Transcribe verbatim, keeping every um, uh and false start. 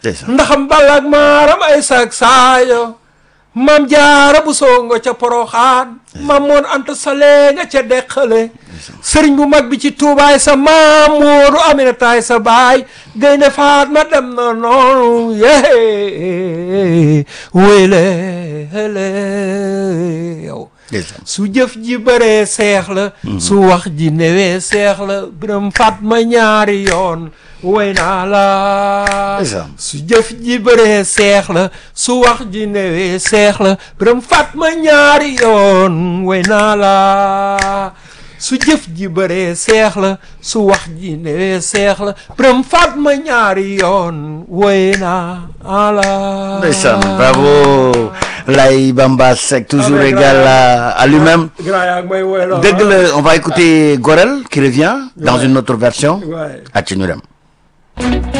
ndaxam balak maaram ay saak saayo mam jaara bu songo ca poroxaan mam moon anta sale nga ca deqale sëriñ bu mag bi ci tuubaay sa maam Moodu Aminataay sa baay Gaynde Faatma dem na noonu yee wéyle hele yow su jëf ji bëree seex la su wax ji newee seex la Biram Faatma ñaari yoon way naa la su jëf ji bëree seex la su wax ji newee seex la Biram Faatma ñaari yoon way naa la su jëf ji bëree seex la su wax ji newee seex la Biram Faatma ñaari yoon way naa la. Ndeysaan, bravo Laye Bamba Seck, toujours ah, égal à, à lui-même. Dëgg la, on va écouter Gorel qui revient dans ouais. une autre version. Ouais. À ci ñu dem.